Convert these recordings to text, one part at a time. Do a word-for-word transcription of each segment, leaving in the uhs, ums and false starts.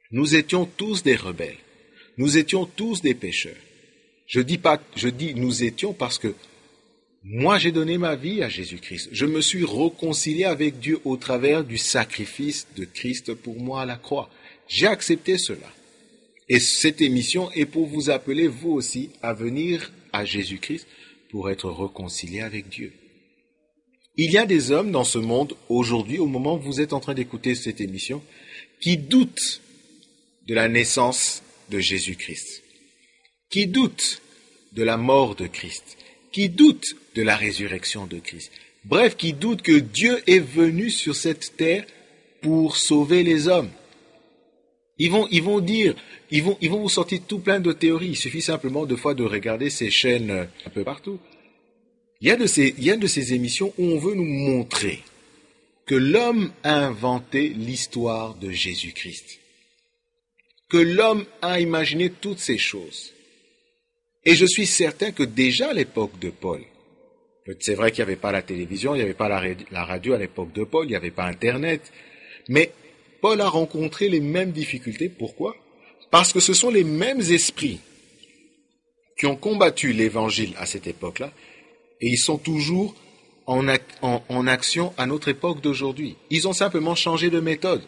Nous étions tous des rebelles. Nous étions tous des pécheurs. Je dis pas, je dis nous étions parce que moi j'ai donné ma vie à Jésus-Christ. Je me suis réconcilié avec Dieu au travers du sacrifice de Christ pour moi à la croix. J'ai accepté cela. Et cette émission est pour vous appeler vous aussi à venir à Jésus-Christ pour être réconcilié avec Dieu. Il y a des hommes dans ce monde aujourd'hui, au moment où vous êtes en train d'écouter cette émission, qui doutent de la naissance de Jésus-Christ, qui doutent de la mort de Christ, qui doutent de la résurrection de Christ. Bref, qui doutent que Dieu est venu sur cette terre pour sauver les hommes. Ils vont, ils vont dire, ils vont, ils vont vous sortir tout plein de théories. Il suffit simplement de fois de regarder ces chaînes un peu partout. Il y a de ces, il y a de ces émissions où on veut nous montrer que l'homme a inventé l'histoire de Jésus-Christ, que l'homme a imaginé toutes ces choses. Et je suis certain que déjà à l'époque de Paul, c'est vrai qu'il n'y avait pas la télévision, il n'y avait pas la, la radio à l'époque de Paul, il n'y avait pas Internet, mais Paul a rencontré les mêmes difficultés. Pourquoi? Parce que ce sont les mêmes esprits qui ont combattu l'évangile à cette époque-là, et ils sont toujours en, ac en, en action à notre époque d'aujourd'hui. Ils ont simplement changé de méthode.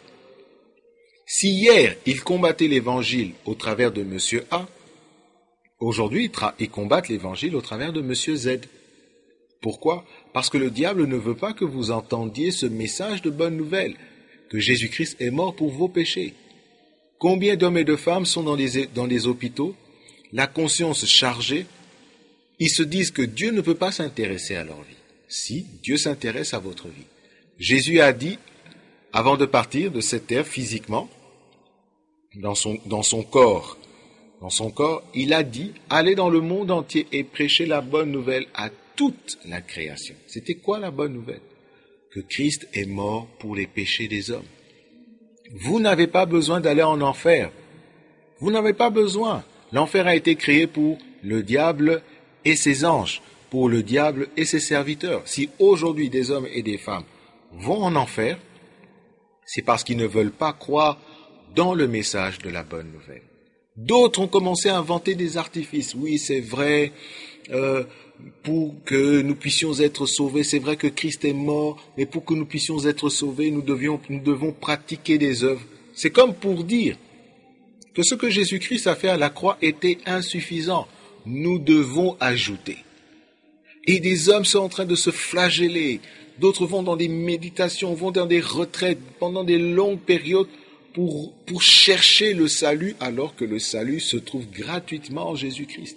Si hier, ils combattaient l'évangile au travers de Monsieur A, aujourd'hui, ils combattent l'évangile au travers de Monsieur Z. Pourquoi? Parce que le diable ne veut pas que vous entendiez ce message de bonne nouvelle, que Jésus-Christ est mort pour vos péchés. Combien d'hommes et de femmes sont dans les, dans les hôpitaux, la conscience chargée, ils se disent que Dieu ne peut pas s'intéresser à leur vie. Si, Dieu s'intéresse à votre vie. Jésus a dit, avant de partir de cette terre physiquement, dans son, dans son corps, dans son corps, il a dit, allez dans le monde entier et prêchez la bonne nouvelle à toute la création. C'était quoi la bonne nouvelle? Que Christ est mort pour les péchés des hommes. Vous n'avez pas besoin d'aller en enfer. Vous n'avez pas besoin. L'enfer a été créé pour le diable et ses anges, pour le diable et ses serviteurs. Si aujourd'hui des hommes et des femmes vont en enfer, c'est parce qu'ils ne veulent pas croire dans le message de la bonne nouvelle. D'autres ont commencé à inventer des artifices. Oui, c'est vrai, euh, pour que nous puissions être sauvés, c'est vrai que Christ est mort, mais pour que nous puissions être sauvés, nous, devions, nous devons pratiquer des œuvres. C'est comme pour dire que ce que Jésus-Christ a fait à la croix était insuffisant. Nous devons ajouter. Et des hommes sont en train de se flageller. D'autres vont dans des méditations, vont dans des retraites pendant des longues périodes pour, pour chercher le salut, alors que le salut se trouve gratuitement en Jésus-Christ.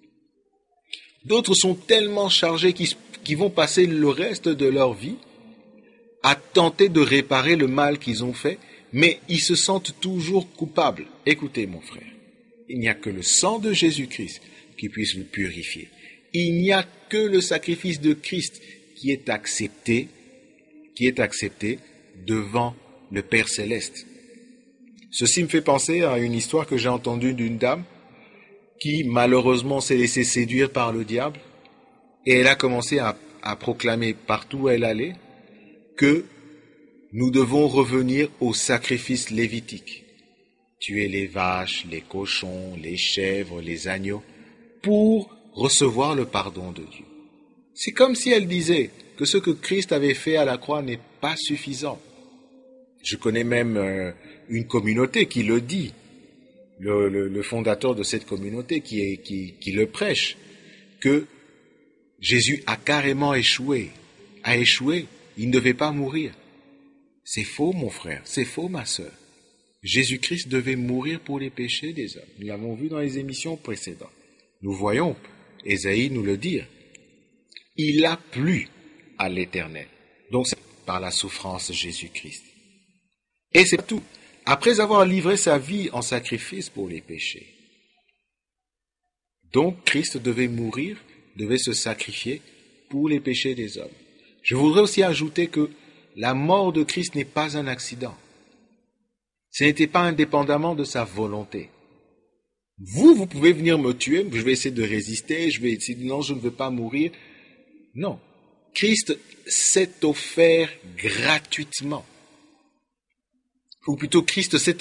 D'autres sont tellement chargés qu'ils, qu'ils vont passer le reste de leur vie à tenter de réparer le mal qu'ils ont fait, mais ils se sentent toujours coupables. Écoutez, mon frère, il n'y a que le sang de Jésus-Christ qui puisse vous purifier. Il n'y a que le sacrifice de Christ qui est accepté, qui est accepté devant le Père Céleste. Ceci me fait penser à une histoire que j'ai entendue d'une dame qui, malheureusement, s'est laissée séduire par le diable, et elle a commencé à, à proclamer partout où elle allait que nous devons revenir au sacrifice lévitique. Tuer les vaches, les cochons, les chèvres, les agneaux, pour recevoir le pardon de Dieu. C'est comme si elle disait que ce que Christ avait fait à la croix n'est pas suffisant. Je connais même euh, une communauté qui le dit, le, le, le fondateur de cette communauté qui, est, qui, qui le prêche, que Jésus a carrément échoué, a échoué, il ne devait pas mourir. C'est faux, mon frère, c'est faux, ma sœur. Jésus-Christ devait mourir pour les péchés des hommes. Nous l'avons vu dans les émissions précédentes. Nous voyons Ésaïe nous le dire. Il a plu à l'Éternel. Donc c'est par la souffrance de Jésus-Christ. Et c'est tout. Après avoir livré sa vie en sacrifice pour les péchés. Donc Christ devait mourir, devait se sacrifier pour les péchés des hommes. Je voudrais aussi ajouter que la mort de Christ n'est pas un accident. Ce n'était pas indépendamment de sa volonté. Vous, vous pouvez venir me tuer, je vais essayer de résister, je vais essayer de non, je ne veux pas mourir. Non. Christ s'est offert gratuitement. Ou plutôt, Christ s'est